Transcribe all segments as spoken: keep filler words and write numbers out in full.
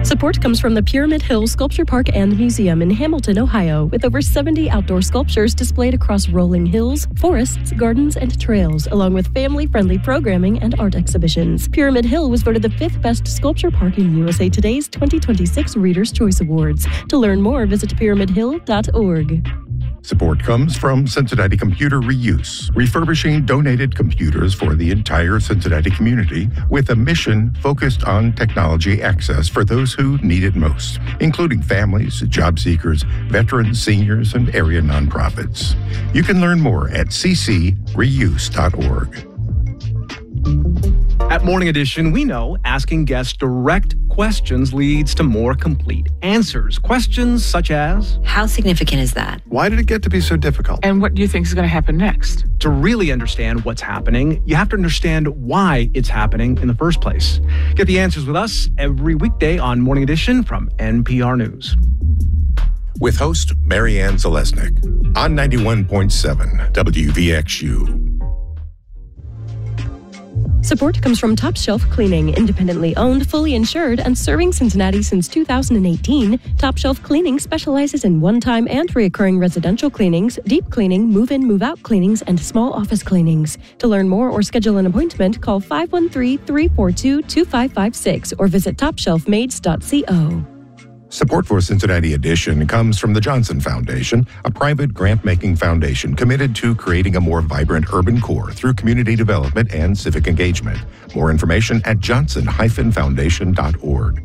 Support comes from the Pyramid Hill Sculpture Park and Museum in Hamilton, Ohio, with over seventy outdoor sculptures displayed across rolling hills, forests, gardens, and trails, along with family-friendly programming and art exhibitions. Pyramid Hill was voted the fifth best sculpture park in U S A Today's twenty twenty-six Reader's Choice Awards. To learn more, visit pyramid hill dot org. Support comes from Cincinnati Computer Reuse, refurbishing donated computers for the entire Cincinnati community with a mission focused on technology access for those who need it most, including families, job seekers, veterans, seniors, and area nonprofits. You can learn more at c c reuse dot org. At Morning Edition, we know asking guests direct questions leads to more complete answers. Questions such as, how significant is that? Why did it get to be so difficult? And what do you think is going to happen next? To really understand what's happening, you have to understand why it's happening in the first place. Get the answers with us every weekday on Morning Edition from N P R News. With host Marianne Zalesnik on ninety-one point seven W V X U. Support comes from Top Shelf Cleaning, independently owned, fully insured, and serving Cincinnati since two thousand eighteen. Top Shelf Cleaning specializes in one-time and recurring residential cleanings, deep cleaning, move-in, move-out cleanings, and small office cleanings. To learn more or schedule an appointment, call five one three, three four two, two five five six or visit top shelf maids dot co. Support for Cincinnati Edition comes from the Johnson Foundation, a private grant-making foundation committed to creating a more vibrant urban core through community development and civic engagement. More information at johnson dash foundation dot org.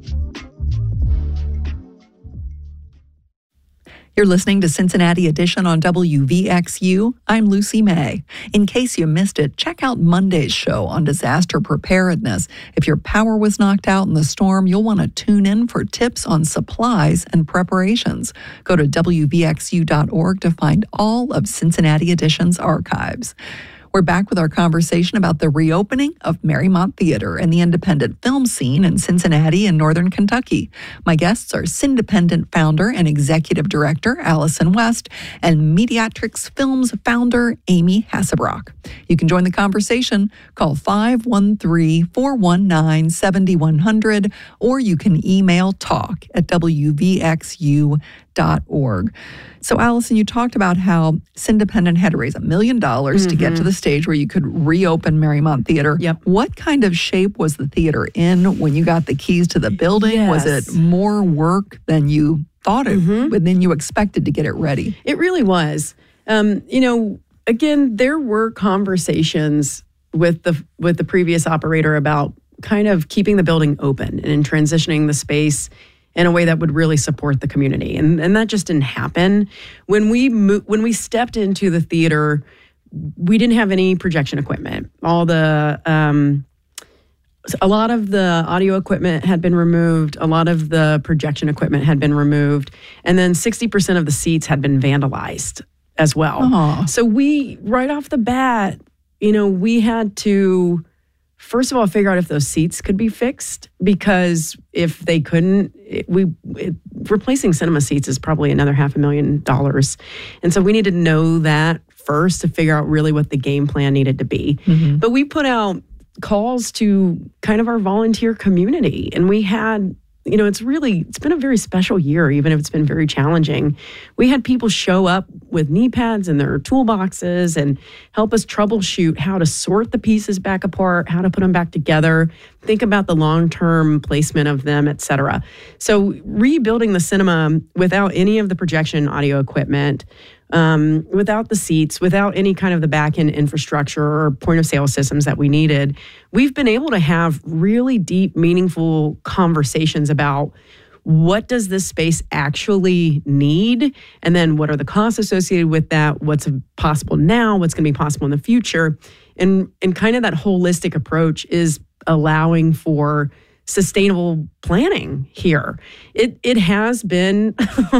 You're listening to Cincinnati Edition on W V X U. I'm Lucy May. In case you missed it, check out Monday's show on disaster preparedness. If your power was knocked out in the storm, you'll want to tune in for tips on supplies and preparations. Go to w v x u dot org to find all of Cincinnati Edition's archives. We're back with our conversation about the reopening of Marymount Theater and the independent film scene in Cincinnati and Northern Kentucky. My guests are Cindependent founder and executive director Allison West and Mediatrix Films founder Amy Hassebrock. You can join the conversation. Call five one three, four one nine, seven one zero zero or you can email talk at w v x u dot org. So, Allison, you talked about how Cindependent had to raise a million dollars to get to the stage where you could reopen Marymount Theater. Yep. What kind of shape was the theater in when you got the keys to the building? Yes. Was it more work than you thought it, Mm-hmm. but then you expected to get it ready? It really was. Um, you know, again, there were conversations with the with the previous operator about kind of keeping the building open and transitioning the space in a way that would really support the community. And and that just didn't happen. When we mo- when we stepped into the theater, we didn't have any projection equipment. All the um, a lot of the audio equipment had been removed. A lot of the projection equipment had been removed. And then sixty percent of the seats had been vandalized as well. Aww. So we, right off the bat, you know, we had to first of all, figure out if those seats could be fixed, because if they couldn't, it, we it, replacing cinema seats is probably another half a million dollars. And so we needed to know that first to figure out really what the game plan needed to be. Mm-hmm. But we put out calls to kind of our volunteer community, and we had, you know, it's really, it's been a very special year, even if it's been very challenging. We had people show up with knee pads and their toolboxes and help us troubleshoot how to sort the pieces back apart, how to put them back together, think about the long-term placement of them, et cetera. So rebuilding the cinema without any of the projection audio equipment, um, without the seats, without any kind of the back-end infrastructure or point-of-sale systems that we needed, we've been able to have really deep, meaningful conversations about what does this space actually need, and then what are the costs associated with that, what's possible now, what's going to be possible in the future. And, and kind of that holistic approach is allowing for sustainable planning here. It it has been...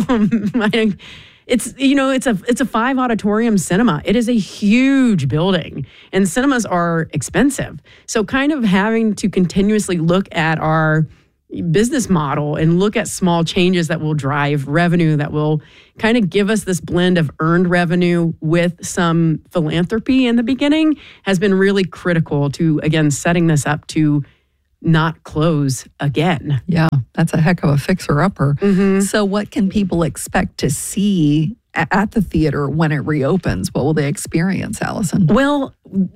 I, It's, you know, it's a it's a five auditorium cinema. It is a huge building, and cinemas are expensive. So kind of having to continuously look at our business model and look at small changes that will drive revenue, that will kind of give us this blend of earned revenue with some philanthropy in the beginning, has been really critical to, again, setting this up to not close again. Yeah, that's a heck of a fixer-upper. Mm-hmm. So what can people expect to see a- at the theater when it reopens? What will they experience, Allison? Well,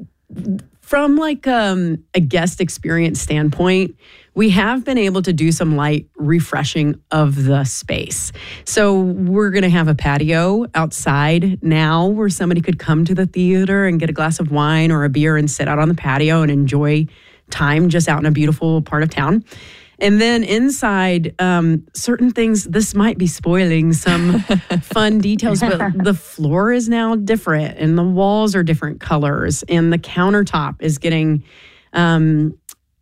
from like um, a guest experience standpoint, we have been able to do some light refreshing of the space. So we're going to have a patio outside now where somebody could come to the theater and get a glass of wine or a beer and sit out on the patio and enjoy time just out in a beautiful part of town. And then inside, um, certain things, this might be spoiling some fun details, but the floor is now different and the walls are different colors and the countertop is getting um,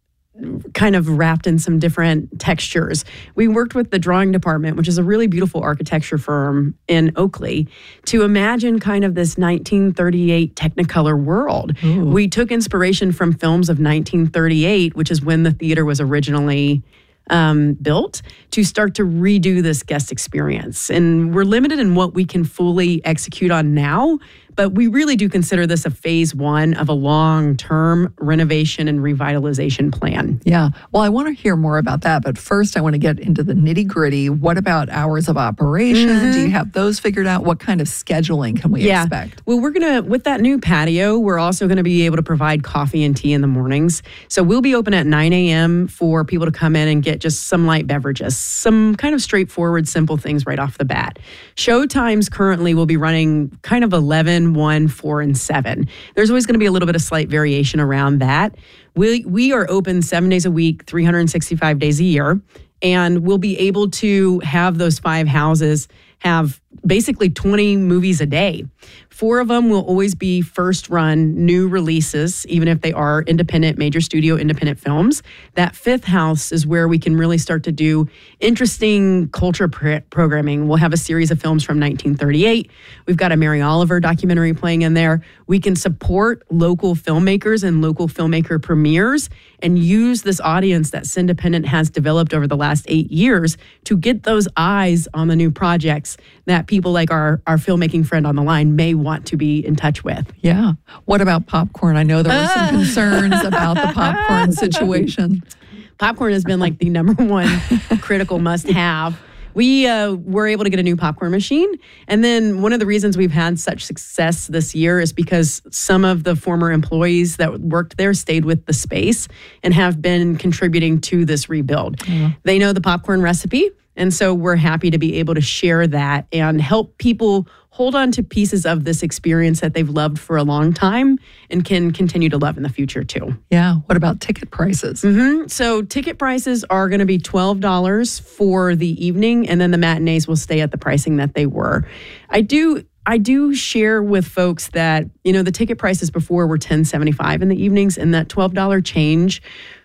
kind of wrapped in some different textures. We worked with the drawing department, which is a really beautiful architecture firm in Oakley, to imagine kind of this nineteen thirty-eight Technicolor world. Ooh. We took inspiration from films of nineteen thirty-eight, which is when the theater was originally um, built, to start to redo this guest experience. And we're limited in what we can fully execute on now, but we really do consider this a phase one of a long-term renovation and revitalization plan. Yeah. Well, I want to hear more about that. But first, I want to get into the nitty gritty. What about hours of operation? Mm-hmm. Do you have those figured out? What kind of scheduling can we Yeah. expect? Well, we're going to, with that new patio, we're also going to be able to provide coffee and tea in the mornings. So we'll be open at nine a.m. for people to come in and get just some light beverages, some kind of straightforward, simple things right off the bat. Show times currently will be running kind of eleven, one, four, and seven. There's always going to be a little bit of slight variation around that. We, we are open seven days a week, three hundred sixty-five days a year, and we'll be able to have those five houses have basically twenty movies a day. Four of them will always be first run new releases, even if they are independent, major studio independent films. That fifth house is where we can really start to do interesting culture pr- programming. We'll have a series of films from nineteen thirty-eight. We've got a Mary Oliver documentary playing in there. We can support local filmmakers and local filmmaker premieres and use this audience that Cindependent has developed over the last eight years to get those eyes on the new projects that people like our, our filmmaking friend on the line may want to be in touch with. Yeah. What about popcorn? I know there were some concerns about the popcorn situation. Popcorn has been like the number one critical must-have. We uh, were able to get a new popcorn machine. And then one of the reasons we've had such success this year is because some of the former employees that worked there stayed with the space and have been contributing to this rebuild. Mm. They know the popcorn recipe. And so we're happy to be able to share that and help people hold on to pieces of this experience that they've loved for a long time and can continue to love in the future too. Yeah. What about ticket prices? Mm-hmm. So ticket prices are going to be twelve dollars for the evening, and then the matinees will stay at the pricing that they were. I do I do share with folks that, you know, the ticket prices before were ten seventy-five in the evenings, and that twelve dollars change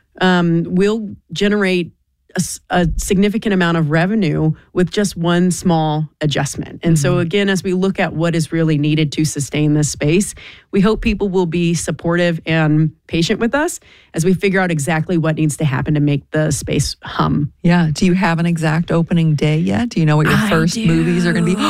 um, will generate A, a significant amount of revenue with just one small adjustment. And mm-hmm. so again, as we look at what is really needed to sustain this space, we hope people will be supportive and patient with us as we figure out exactly what needs to happen to make the space hum. Yeah. Do you have an exact opening day yet? Do you know what your I first do. movies are going to be?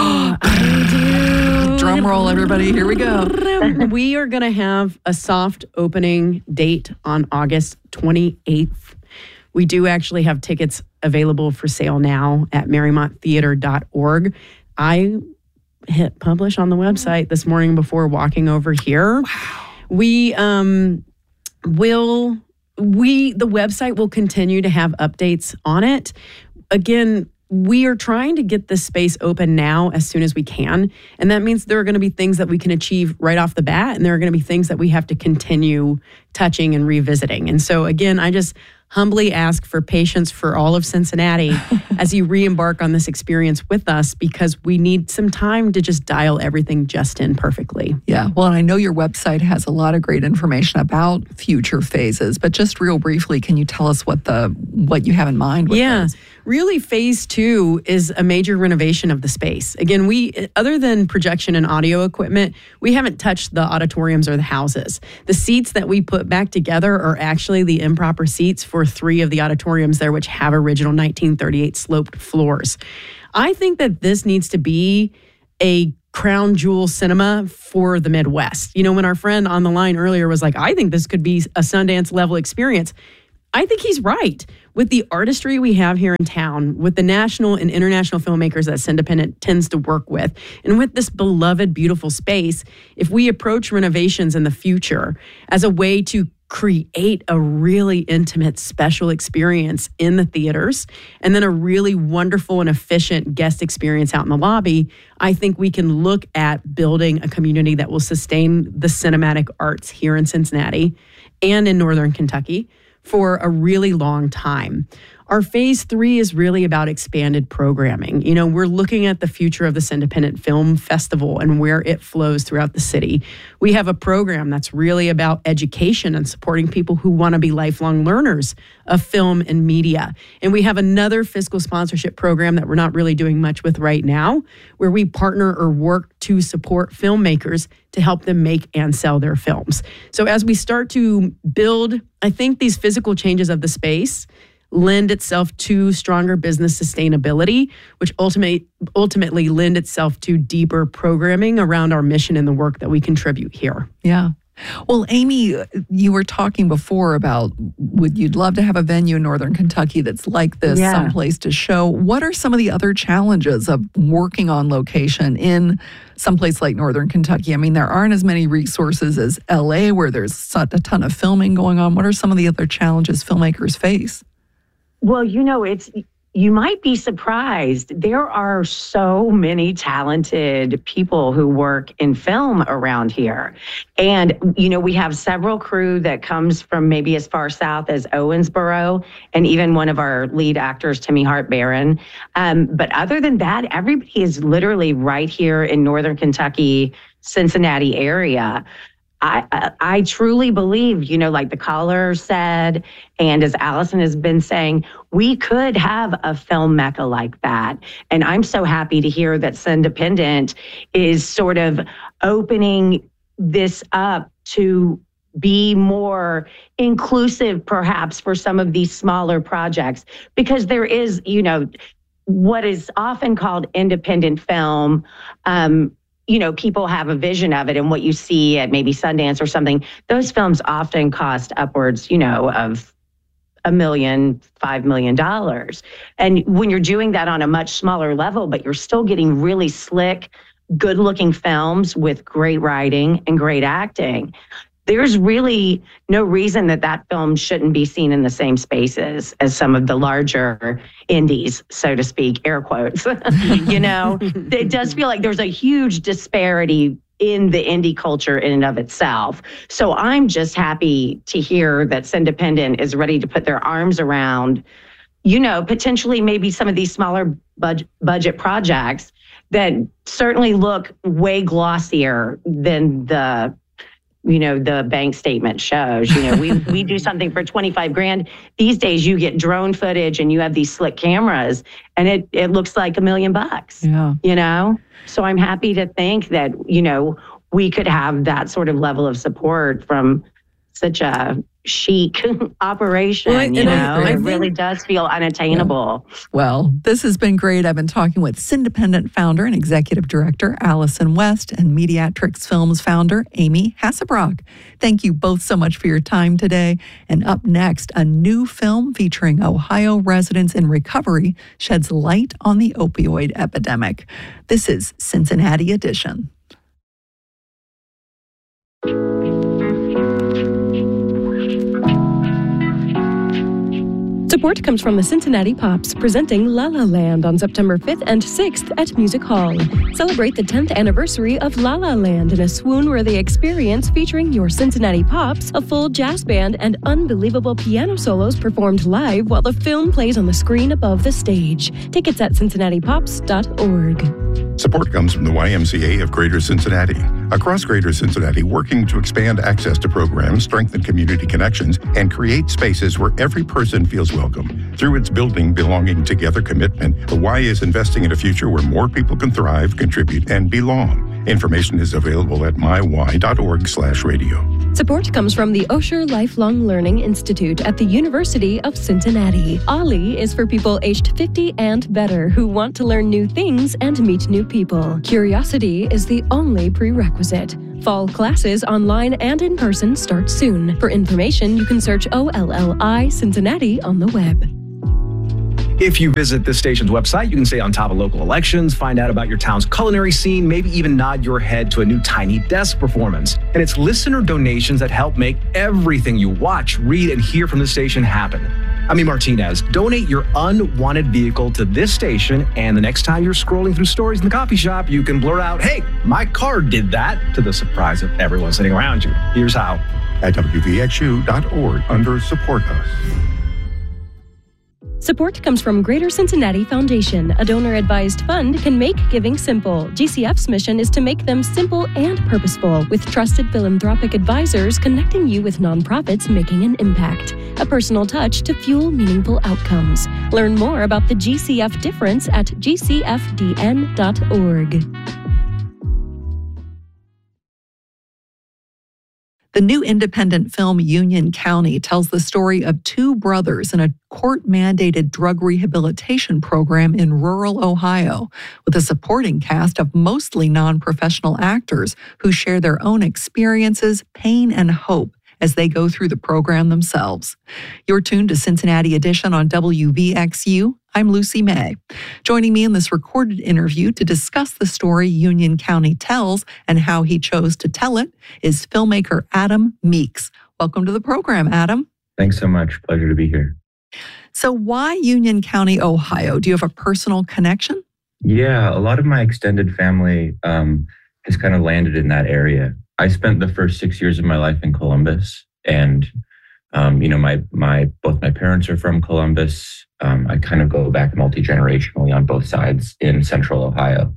I do. Drum roll, everybody. Here we go. We are going to have a soft opening date on August twenty-eighth. We do actually have tickets available for sale now at marymount theater dot org. I hit publish on the website this morning before walking over here. Wow. We um, will, we, the website will continue to have updates on it. Again, we are trying to get this space open now as soon as we can. And that means there are going to be things that we can achieve right off the bat. And there are going to be things that we have to continue touching and revisiting. And so again, I just humbly ask for patience for all of Cincinnati as you re-embark on this experience with us, because we need some time to just dial everything just in perfectly. Yeah. Well, and I know your website has a lot of great information about future phases, but just real briefly, can you tell us what the what you have in mind with yeah. those? Really, phase two is a major renovation of the space. Again, we, other than projection and audio equipment, we haven't touched the auditoriums or the houses. The seats that we put back together are actually the improper seats for three of the auditoriums there, which have original nineteen thirty-eight sloped floors. I think that this needs to be a crown jewel cinema for the Midwest. You know, when our friend on the line earlier was like, I think this could be a Sundance level experience. I think he's right. With the artistry we have here in town, with the national and international filmmakers that Cindependent tends to work with, and with this beloved, beautiful space, if we approach renovations in the future as a way to create a really intimate, special experience in the theaters, and then a really wonderful and efficient guest experience out in the lobby, I think we can look at building a community that will sustain the cinematic arts here in Cincinnati and in Northern Kentucky for a really long time. Our phase three is really about expanded programming. You know, we're looking at the future of this Independent Film Festival and where it flows throughout the city. We have a program that's really about education and supporting people who want to be lifelong learners of film and media. And we have another fiscal sponsorship program that we're not really doing much with right now, where we partner or work to support filmmakers to help them make and sell their films. So as we start to build, I think these physical changes of the space lend itself to stronger business sustainability, which ultimately ultimately lend itself to deeper programming around our mission and the work that we contribute here. Yeah. Well, Amy, you were talking before about would you'd love to have a venue in Northern Kentucky that's like this, Yeah. someplace to show. What are some of the other challenges of working on location in someplace like Northern Kentucky? I mean, there aren't as many resources as L A where there's a ton of filming going on. What are some of the other challenges filmmakers face? Well, you know, it's you might be surprised. There are so many talented people who work in film around here. And, you know, we have several crew that comes from maybe as far south as Owensboro, and even one of our lead actors, Timmy Hart Barron. Um, but other than that, everybody is literally right here in Northern Kentucky, Cincinnati area. I, I I truly believe, you know, like the caller said, and as Allison has been saying, we could have a film mecca like that. And I'm so happy to hear that Cindependent is sort of opening this up to be more inclusive, perhaps, for some of these smaller projects, because there is, you know, what is often called independent film. Um, you know, people have a vision of it, and what you see at maybe Sundance or something, those films often cost upwards, you know, of a million, five million dollars. And when you're doing that on a much smaller level, but you're still getting really slick, good looking films with great writing and great acting, there's really no reason that that film shouldn't be seen in the same spaces as some of the larger indies, so to speak, air quotes. You know, it does feel like there's a huge disparity in the indie culture in and of itself. So I'm just happy to hear that Cindependent is ready to put their arms around, you know, potentially maybe some of these smaller budget, budget projects that certainly look way glossier than the you know, the bank statement shows. You know, we we do something for twenty-five grand. These days you get drone footage and you have these slick cameras and it, it looks like a million bucks, Yeah. you know? So I'm happy to think that, you know, we could have that sort of level of support from such a chic operation, Well, I- you and know? I- I it think- really does feel unattainable. Well, this has been great. I've been talking with Cindependent founder and executive director Allison West and Mediatrix Films founder Amy Hassebrock. Thank you both so much for your time today. And up next, a new film featuring Ohio residents in recovery sheds light on the opioid epidemic. This is Cincinnati Edition. Support comes from the Cincinnati Pops, presenting La La Land on September fifth and sixth at Music Hall. Celebrate the tenth anniversary of La La Land in a swoon-worthy experience featuring your Cincinnati Pops, a full jazz band, and unbelievable piano solos performed live while the film plays on the screen above the stage. Tickets at cincinnati pops dot org. Support comes from the Y M C A of Greater Cincinnati. Across Greater Cincinnati, working to expand access to programs, strengthen community connections, and create spaces where every person feels welcome. Through its Building Belonging Together commitment, the Y is investing in a future where more people can thrive, contribute, and belong. Information is available at my y dot org slash radio. Support comes from the Osher Lifelong Learning Institute at the University of Cincinnati. OLLI is for people aged fifty and better who want to learn new things and meet new people. Curiosity is the only prerequisite. Fall classes online and in person start soon. For information, you can search O L L I Cincinnati on the web. If you visit this station's website, you can stay on top of local elections, find out about your town's culinary scene, maybe even nod your head to a new Tiny Desk performance. And it's listener donations that help make everything you watch, read, and hear from the station happen. I'm E. Martinez. Donate your unwanted vehicle to this station, and the next time you're scrolling through stories in the coffee shop, you can blurt out, "Hey, my car did that," to the surprise of everyone sitting around you. Here's how. At W V X U dot org under Support Us. Support comes from Greater Cincinnati Foundation. A donor-advised fund can make giving simple. G C F's mission is to make them simple and purposeful, with trusted philanthropic advisors connecting you with nonprofits making an impact. A personal touch to fuel meaningful outcomes. Learn more about the G C F difference at G C F D N dot org. The new independent film Union County tells the story of two brothers in a court-mandated drug rehabilitation program in rural Ohio, with a supporting cast of mostly non-professional actors who share their own experiences, pain, and hope as they go through the program themselves. You're tuned to Cincinnati Edition on W V X U. I'm Lucy May. Joining me in this recorded interview to discuss the story Union County tells and how he chose to tell it is filmmaker Adam Meeks. Welcome to the program, Adam. Thanks so much. Pleasure to be here. So why Union County, Ohio? Do you have a personal connection? Yeah, a lot of my extended family um, has kind of landed in that area. I spent the first six years of my life in Columbus, and um, you know, my my both my parents are from Columbus. Um, I kind of go back multi-generationally on both sides in Central Ohio,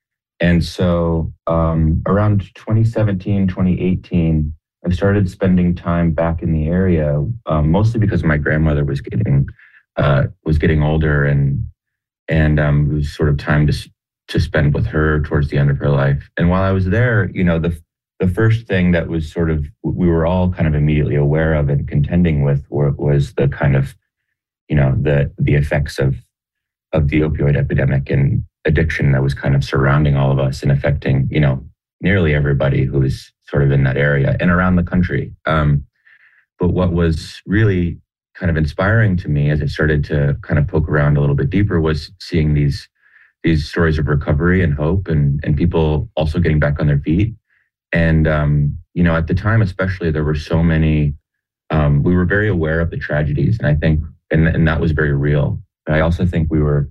and so um, around twenty seventeen, twenty eighteen, I started spending time back in the area, um, mostly because my grandmother was getting uh, was getting older, and and um, it was sort of time to to spend with her towards the end of her life. And while I was there, you know, the The first thing that was sort of, we were all kind of immediately aware of and contending with were, was the kind of, you know, the the effects of of the opioid epidemic and addiction that was kind of surrounding all of us and affecting, you know, nearly everybody who was sort of in that area and around the country. Um, but what was really kind of inspiring to me as I started to kind of poke around a little bit deeper was seeing these these stories of recovery and hope, and and people also getting back on their feet. And, um, you know, at the time, especially, there were so many, um, we were very aware of the tragedies. And I think, and, and that was very real. But I also think we were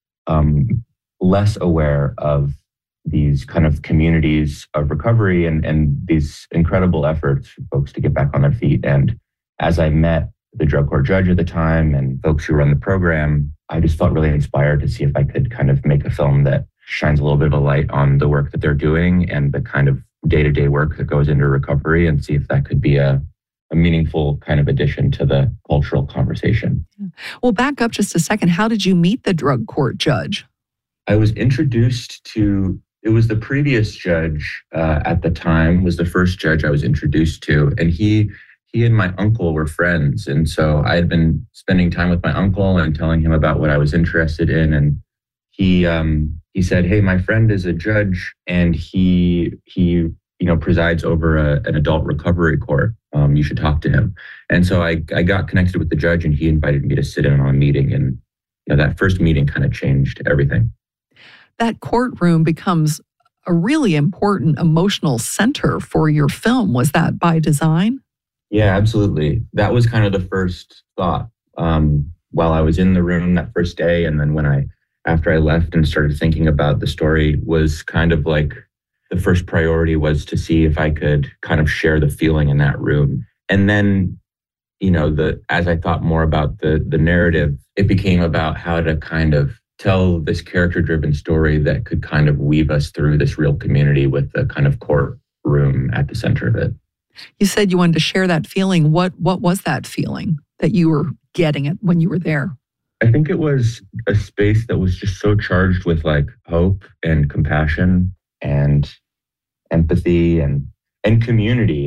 um, less aware of these kind of communities of recovery and, and these incredible efforts for folks to get back on their feet. And as I met the drug court judge at the time and folks who run the program, I just felt really inspired to see if I could kind of make a film that shines a little bit of a light on the work that they're doing and the kind of day-to-day work that goes into recovery, and see if that could be a, a meaningful kind of addition to the cultural conversation. Well, back up just a second. How did you meet the drug court judge? I was introduced to, it was the previous judge uh, at the time, was the first judge I was introduced to, and he he and my uncle were friends. And so I had been spending time with my uncle and telling him about what I was interested in, and he um, he said, "Hey, my friend is a judge, and he he you know presides over a, an adult recovery court. Um, you should talk to him." And so I I got connected with the judge, and he invited me to sit in on a meeting, and you know that first meeting kind of changed everything. That courtroom becomes a really important emotional center for your film. Was that by design? Yeah, absolutely. That was kind of the first thought um, while I was in the room that first day, and then when I. After I left and started thinking about the story, was kind of like the first priority was to see if I could kind of share the feeling in that room. And then, you know, the as I thought more about the the narrative, it became about how to kind of tell this character-driven story that could kind of weave us through this real community with the kind of courtroom at the center of it. You said you wanted to share that feeling. What what was that feeling that you were getting it when you were there? I think it was a space that was just so charged with like hope and compassion and empathy and and community. And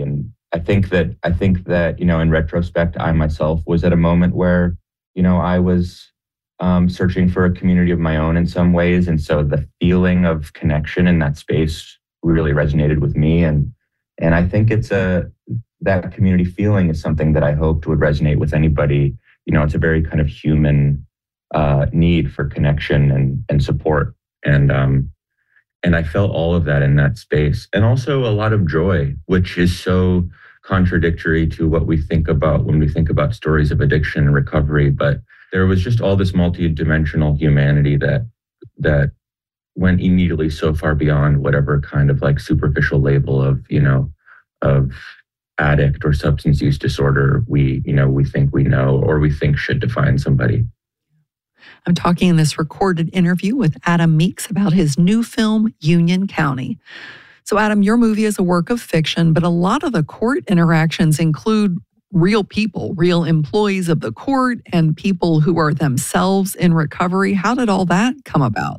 I think that I think that, you know, in retrospect, I myself was at a moment where, you know, I was um, searching for a community of my own in some ways. And so the feeling of connection in that space really resonated with me. And and I think it's a that community feeling is something that I hoped would resonate with anybody. You know, it's a very kind of human uh, need for connection and and support. And um, and I felt all of that in that space. And also a lot of joy, which is so contradictory to what we think about when we think about stories of addiction and recovery. But there was just all this multi-dimensional humanity that that went immediately so far beyond whatever kind of like superficial label of, you know, of addict or substance use disorder we, you know, we think we know or we think should define somebody. I'm talking in this recorded interview with Adam Meeks about his new film, Union County. So, Adam, your movie is a work of fiction, but a lot of the court interactions include real people, real employees of the court and people who are themselves in recovery. How did all that come about?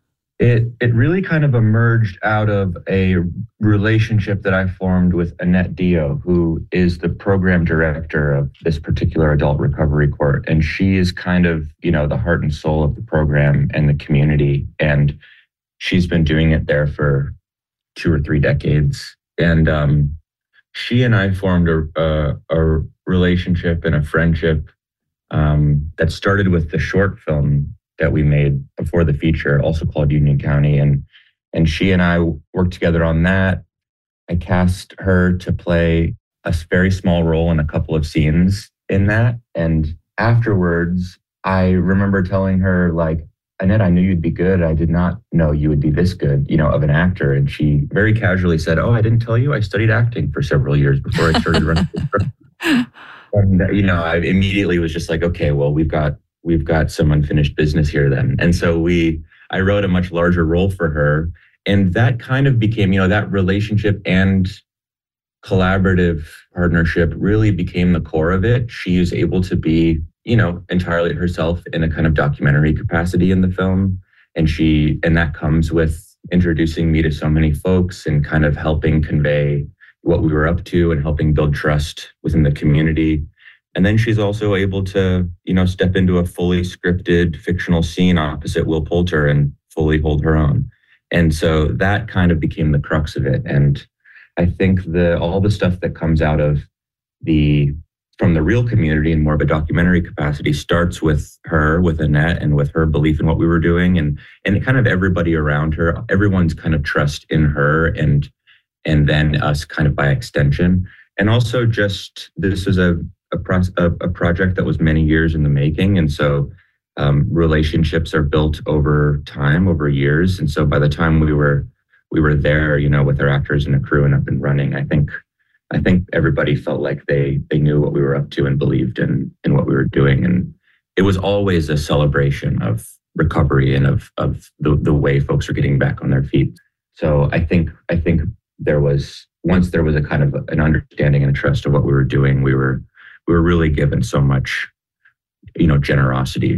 It it really kind of emerged out of a relationship that I formed with Annette Dio, who is the program director of this particular adult recovery court. And she is kind of, you know, the heart and soul of the program and the community. And she's been doing it there for two or three decades. And um, she and I formed a, a, a relationship and a friendship um, that started with the short film that we made before the feature, also called Union County. And and she and I worked together on that. I cast her to play a very small role in a couple of scenes in that. And afterwards, I remember telling her, like, Annette, I knew you'd be good. I did not know you would be this good, you know, of an actor. And she very casually said, oh, I didn't tell you I studied acting for several years before I started running. And, you know, I immediately was just like, okay, well, we've got we've got some unfinished business here then. And so we, I wrote a much larger role for her. And that kind of became, you know, that relationship and collaborative partnership really became the core of it. She is able to be, you know, entirely herself in a kind of documentary capacity in the film. And she, and that comes with introducing me to so many folks and kind of helping convey what we were up to and helping build trust within the community. And then she's also able to, you know, step into a fully scripted fictional scene opposite Will Poulter and fully hold her own. And so that kind of became the crux of it. And I think the all the stuff that comes out of the from the real community in more of a documentary capacity starts with her, with Annette, and with her belief in what we were doing, and and kind of everybody around her, everyone's kind of trust in her, and and then us kind of by extension. And also just this is a A, pro- a, a project that was many years in the making. And so um, relationships are built over time, over years. And so by the time we were we were there, you know, with our actors and a crew and up and running, I think I think everybody felt like they they knew what we were up to and believed in in what we were doing. And it was always a celebration of recovery and of of the, the way folks are getting back on their feet. So I think I think there was once there was a kind of an understanding and a trust of what we were doing, we were we were really given so much, you know, generosity.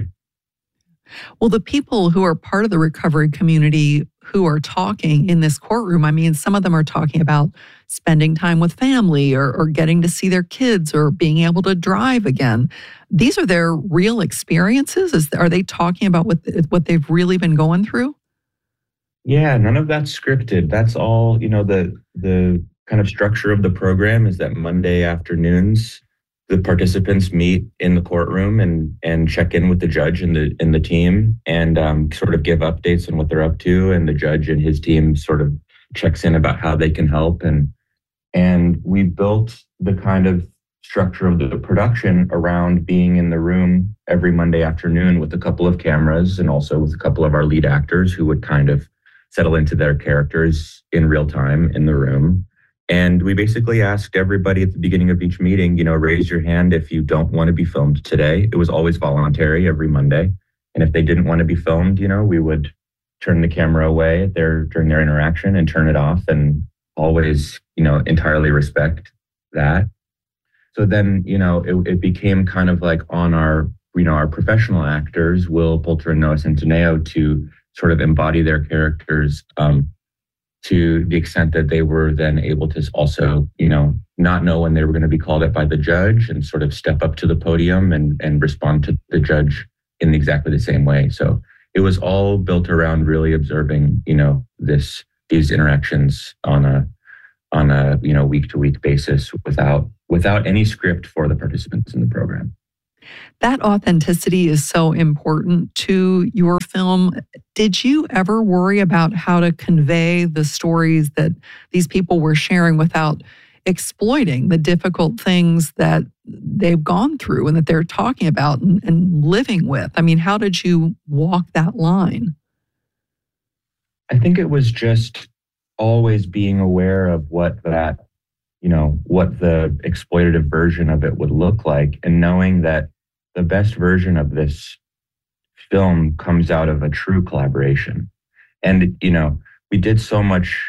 Well, the people who are part of the recovery community who are talking in this courtroom, I mean, some of them are talking about spending time with family or, or getting to see their kids or being able to drive again. These are their real experiences? Is, are they talking about what, what they've really been going through? Yeah, none of that's scripted. That's all, you know, the the kind of structure of the program is that Monday afternoons, the participants meet in the courtroom and and check in with the judge and the and the team and um, sort of give updates on what they're up to. And the judge and his team sort of checks in about how they can help. And and we built the kind of structure of the production around being in the room every Monday afternoon with a couple of cameras and also with a couple of our lead actors who would kind of settle into their characters in real time in the room. And we basically asked everybody at the beginning of each meeting, you know, raise your hand if you don't want to be filmed today. It was always voluntary every Monday. And if they didn't want to be filmed, you know, we would turn the camera away there during their interaction and turn it off and always, you know, entirely respect that. So then, you know, it, it became kind of like on our, you know, our professional actors, Will Poulter and Noah Centineo, to sort of embody their characters, um, to the extent that they were then able to also, you know, not know when they were going to be called up by the judge and sort of step up to the podium and, and respond to the judge in exactly the same way. So it was all built around really observing, you know, this these interactions on a on a you know week to week basis without without any script for the participants in the program. That authenticity is so important to your film. Did you ever worry about how to convey the stories that these people were sharing without exploiting the difficult things that they've gone through and that they're talking about and, and living with? I mean, how did you walk that line? I think it was just always being aware of what that, you know, what the exploitative version of it would look like, and knowing that the best version of this film comes out of a true collaboration. And, you know, we did so much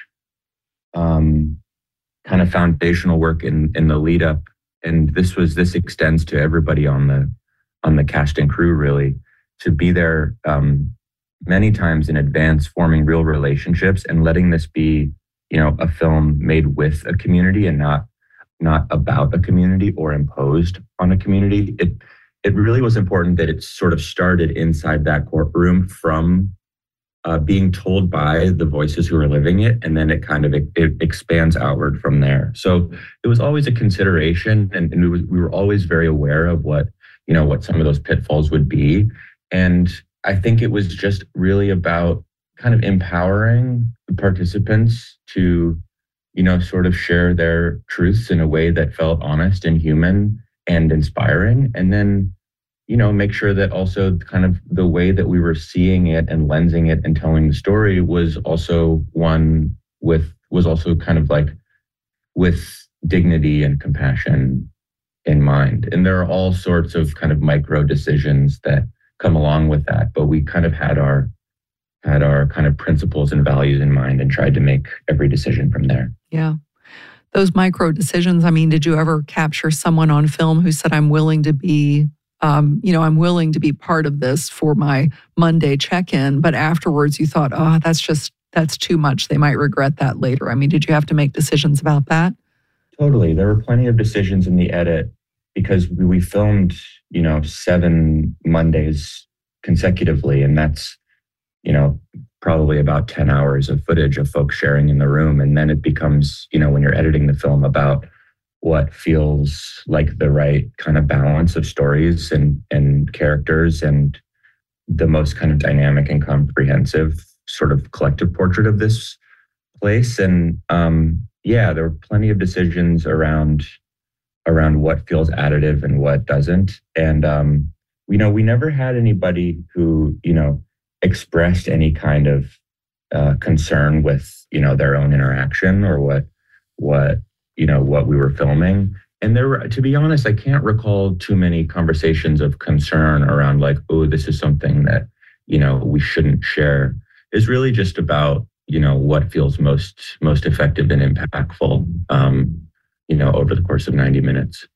um, kind of foundational work in, in the lead up. And this was, this extends to everybody on the, on the cast and crew, really, to be there um, many times in advance, forming real relationships and letting this be, you know, a film made with a community and not, not about a community or imposed on a community. It, It really was important that it sort of started inside that courtroom from uh, being told by the voices who are living it, and then it kind of it, it expands outward from there. So it was always a consideration, and, and it was, we were always very aware of what, you know, what some of those pitfalls would be. And I think it was just really about kind of empowering the participants to, you know, sort of share their truths in a way that felt honest and human and inspiring. And then, you know, make sure that also kind of the way that we were seeing it and lensing it and telling the story was also one with, was also kind of like with dignity and compassion in mind. And there are all sorts of kind of micro decisions that come along with that, but we kind of had our, had our kind of principles and values in mind and tried to make every decision from there. Yeah. Those micro decisions, I mean, did you ever capture someone on film who said, I'm willing to be, um, you know, I'm willing to be part of this for my Monday check-in, but afterwards you thought, oh, that's just, that's too much. They might regret that later. I mean, did you have to make decisions about that? Totally. There were plenty of decisions in the edit because we, we filmed, you know, seven Mondays consecutively, and that's, you know, probably about ten hours of footage of folks sharing in the room. And then it becomes, you know, when you're editing the film, about what feels like the right kind of balance of stories and, and characters and the most kind of dynamic and comprehensive sort of collective portrait of this place. And um, yeah, there were plenty of decisions around, around what feels additive and what doesn't. And, um, you know, we never had anybody who, you know, expressed any kind of uh, concern with, you know, their own interaction or what, what, you know, what we were filming. And there were, to be honest, I can't recall too many conversations of concern around like, oh, this is something that, you know, we shouldn't share. It's really just about, you know, what feels most, most effective and impactful, um, you know, over the course of ninety minutes.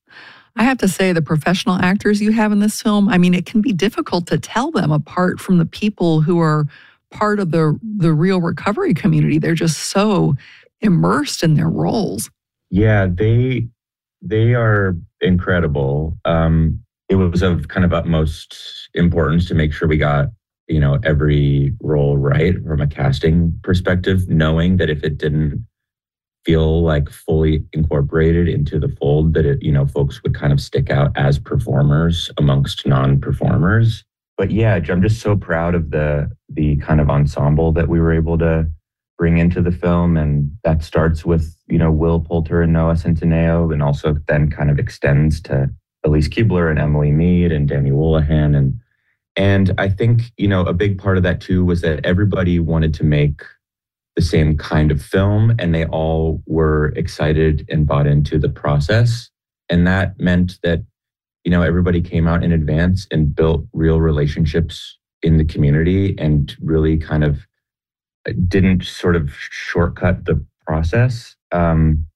I have to say, the professional actors you have in this film, I mean, it can be difficult to tell them apart from the people who are part of the, the real recovery community. They're just so immersed in their roles. Yeah, they they are incredible. Um, it was of kind of utmost importance to make sure we got, you know, every role right from a casting perspective, knowing that if it didn't feel like fully incorporated into the fold, that it, you know, folks would kind of stick out as performers amongst non-performers. But yeah, I'm just so proud of the the kind of ensemble that we were able to bring into the film. And that starts with, you know, Will Poulter and Noah Centineo, and also then kind of extends to Elise Keebler and Emily Mead and Danny Woolahan. And, and I think, you know, a big part of that too was that everybody wanted to make the same kind of film, and they all were excited and bought into the process. And that meant that, you know, everybody came out in advance and built real relationships in the community and really kind of didn't sort of shortcut the process. Um,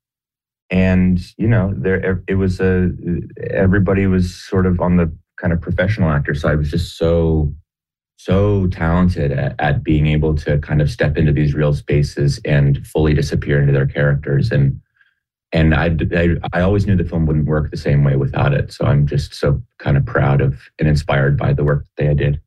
and, you know, there, it was a, everybody was sort of on the kind of professional actor side was just so, so talented at, at being able to kind of step into these real spaces and fully disappear into their characters. And and I, I, I always knew the film wouldn't work the same way without it. So I'm just so kind of proud of and inspired by the work that they did.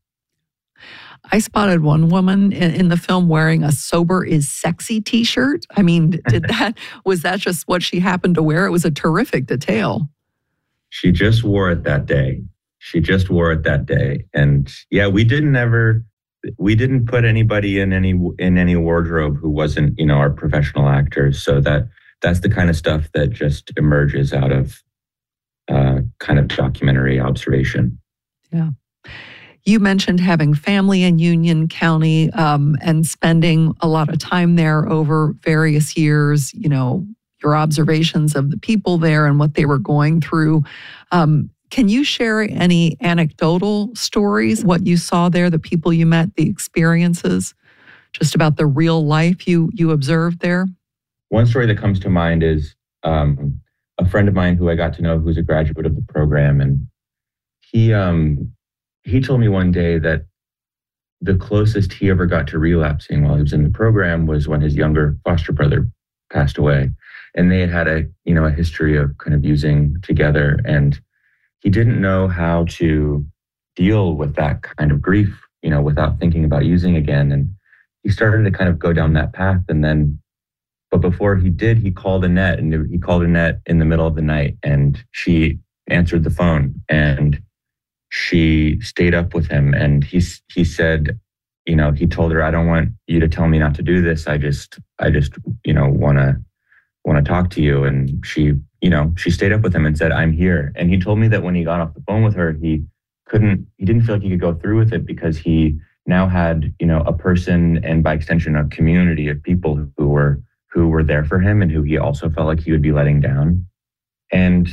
I spotted one woman in, in the film wearing a "Sober is Sexy" t-shirt. I mean, did that, was that just what she happened to wear? It was a terrific detail. She just wore it that day. She just wore it that day. And yeah, we didn't ever, we didn't put anybody in any, in any wardrobe who wasn't, you know, our professional actors. So that, that's the kind of stuff that just emerges out of uh, kind of documentary observation. Yeah. You mentioned having family in Union County um, and spending a lot of time there over various years, you know, your observations of the people there and what they were going through. Um, can you share any anecdotal stories, what you saw there, the people you met, the experiences, just about the real life you you observed there? One story that comes to mind is um, a friend of mine who I got to know who's a graduate of the program. And he um, he told me one day that the closest he ever got to relapsing while he was in the program was when his younger foster brother passed away. And they had had a, you know, a history of kind of using together. And he didn't know how to deal with that kind of grief, you know, without thinking about using again. And he started to kind of go down that path. And then, but before he did, he called Annette, and he called Annette in the middle of the night, and she answered the phone, and she stayed up with him. And he, he said, you know, he told her, I don't want you to tell me not to do this. I just, I just, you know, want to, want to talk to you. And she, you know, she stayed up with him and said, I'm here. And he told me that when he got off the phone with her, he couldn't, he didn't feel like he could go through with it because he now had, you know, a person, and by extension, a community of people who were, who were there for him and who he also felt like he would be letting down. And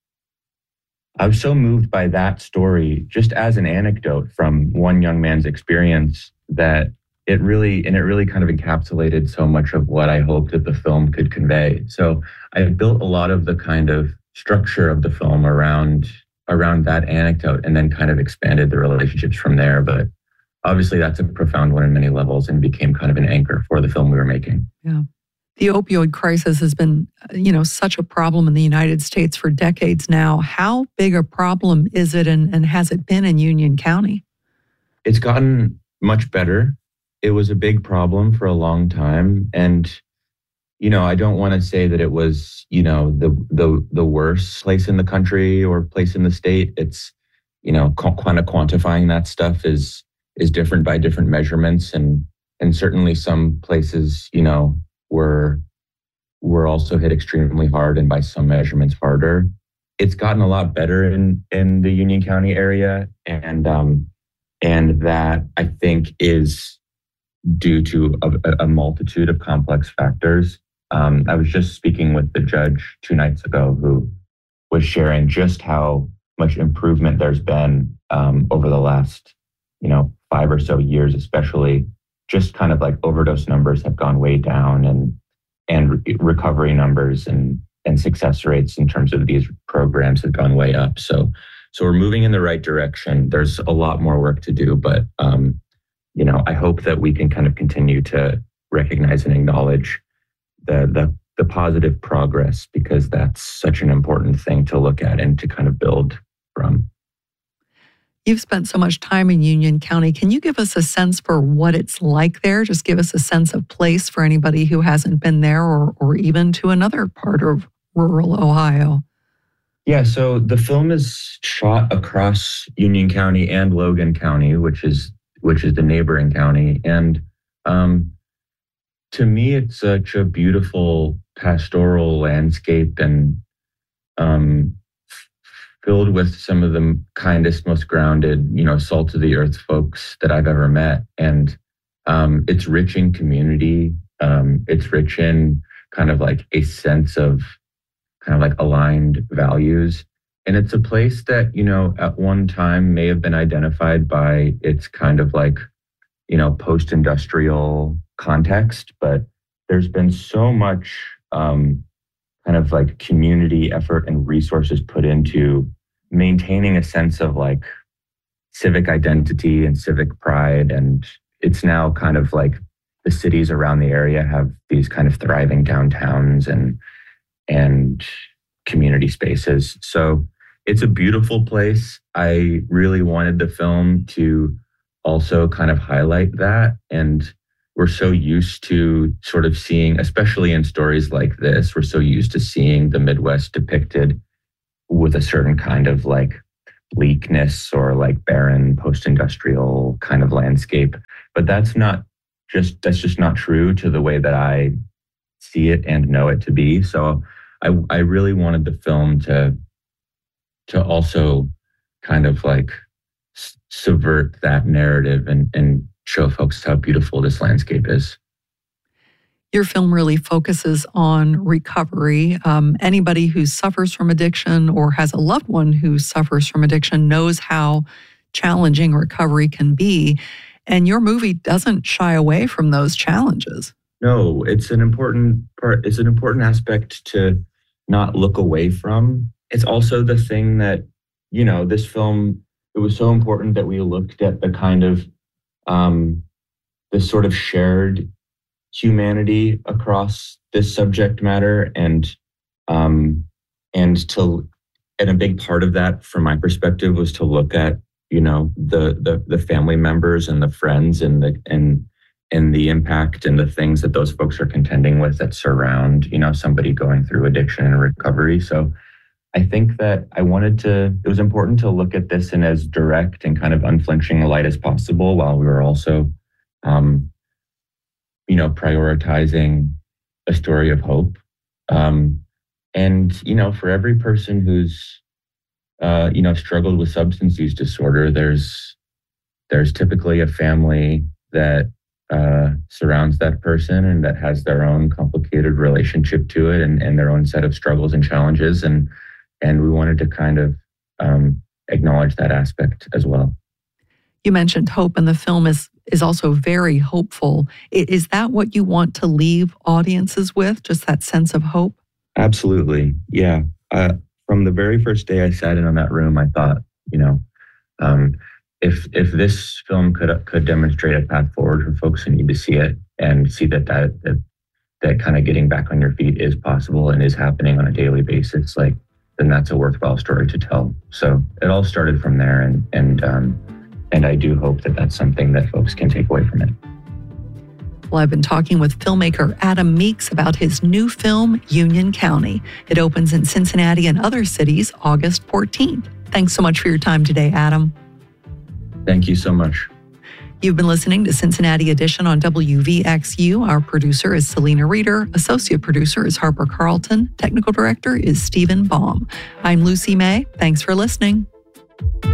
I was so moved by that story, just as an anecdote from one young man's experience, that it really, and it really kind of encapsulated so much of what I hoped that the film could convey. So I built a lot of the kind of structure of the film around, around that anecdote, and then kind of expanded the relationships from there. But obviously that's a profound one in many levels and became kind of an anchor for the film we were making. Yeah. The opioid crisis has been, you know, such a problem in the United States for decades now. How big a problem is it, and, and has it been in Union County? It's gotten much better. It was a big problem for a long time. And, you know, I don't want to say that it was, you know, the the the worst place in the country or place in the state. It's, you know, kind of quantifying that stuff is is different by different measurements. And and certainly some places, you know, were were also hit extremely hard, and by some measurements harder. It's gotten a lot better in in the Union County area, and um and that I think is due to a, a multitude of complex factors. Um, I was just speaking with the judge two nights ago who was sharing just how much improvement there's been um, over the last, you know, five or so years, especially. Just kind of like overdose numbers have gone way down, and and re- recovery numbers and and success rates in terms of these programs have gone way up. So so we're moving in the right direction. There's a lot more work to do, but um, you know, I hope that we can kind of continue to recognize and acknowledge the the the positive progress, because that's such an important thing to look at and to kind of build from. You've spent so much time in Union County. Can you give us a sense for what it's like there? Just give us a sense of place for anybody who hasn't been there, or or even to another part of rural Ohio. Yeah, so the film is shot across Union County and Logan County, which is which is the neighboring county. And um, to me, it's such a beautiful pastoral landscape, and um, filled with some of the kindest, most grounded, you know, salt of the earth folks that I've ever met. And um, it's rich in community. Um, it's rich in kind of like a sense of kind of like aligned values. And it's a place that, you know, at one time may have been identified by its kind of like, you know, post-industrial context, but there's been so much um, kind of like community effort and resources put into maintaining a sense of like civic identity and civic pride. And it's now kind of like the cities around the area have these kind of thriving downtowns and and community spaces. So it's a beautiful place. I really wanted the film to also kind of highlight that. And we're so used to sort of seeing, especially in stories like this, we're so used to seeing the Midwest depicted with a certain kind of like bleakness or like barren post-industrial kind of landscape. But that's not just, that's just not true to the way that I see it and know it to be. So I, I really wanted the film to, to also kind of like s- subvert that narrative and, and show folks how beautiful this landscape is. Your film really focuses on recovery. Um, anybody who suffers from addiction or has a loved one who suffers from addiction knows how challenging recovery can be. And your movie doesn't shy away from those challenges. No, it's an important part. It's an important aspect to not look away from. It's also the thing that, you know, this film, it was so important that we looked at the kind of, um, this sort of shared humanity across this subject matter. And, um, and to, and a big part of that from my perspective was to look at, you know, the, the, the family members and the friends and the, and, and the impact and the things that those folks are contending with that surround, you know, somebody going through addiction and recovery. So I think that I wanted to, it was important to look at this in as direct and kind of unflinching a light as possible, while we were also, um, you know, prioritizing a story of hope. Um, and, you know, for every person who's, uh, you know, struggled with substance use disorder, there's, there's typically a family that uh, surrounds that person and that has their own complicated relationship to it and, and their own set of struggles and challenges. And, and we wanted to kind of um, acknowledge that aspect as well. You mentioned hope, and the film is is also very hopeful. Is that what you want to leave audiences with, just that sense of hope? Absolutely. Yeah. Uh, from the very first day I sat in on that room, I thought, you know, um, if if this film could could demonstrate a path forward for folks who need to see it and see that that that, that kind of getting back on your feet is possible and is happening on a daily basis, like, then that's a worthwhile story to tell. So it all started from there, and and um, and I do hope that that's something that folks can take away from it. Well, I've been talking with filmmaker Adam Meeks about his new film, Union County. It opens in Cincinnati and other cities August fourteenth. Thanks so much for your time today, Adam. Thank you so much. You've been listening to Cincinnati Edition on W V X U. Our producer is Selena Reeder. Associate producer is Harper Carlton. Technical director is Stephen Baum. I'm Lucy May. Thanks for listening.